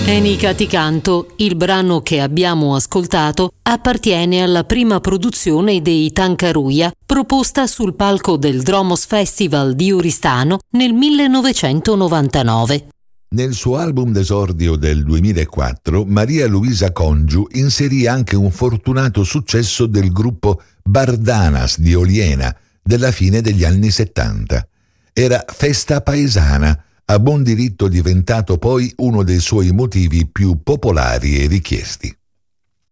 Enica ti canto, il brano che abbiamo ascoltato, appartiene alla prima produzione dei Tancaruia, proposta sul palco del Dromos Festival di Oristano nel 1999. Nel suo album d'esordio del 2004, Maria Luisa Congiu inserì anche un fortunato successo del gruppo Bardanas di Oliena della fine degli anni 70. Era Festa Paesana, a buon diritto diventato poi uno dei suoi motivi più popolari e richiesti.